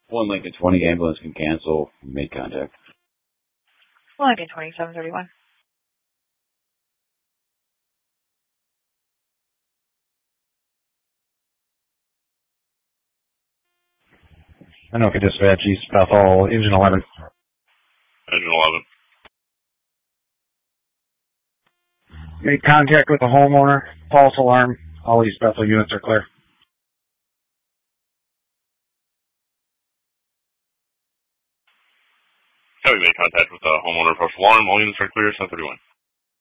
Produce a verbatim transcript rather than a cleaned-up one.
one Lincoln twenty ambulance can cancel. Made contact. one Lincoln twenty-seven thirty-one. Anoka Dispatch, East Bethel, Engine eleven. Engine eleven. Made contact with the homeowner. False alarm. All East Bethel units are clear. Yeah, we made contact with the homeowner. False alarm. All units are clear. seven thirty-one.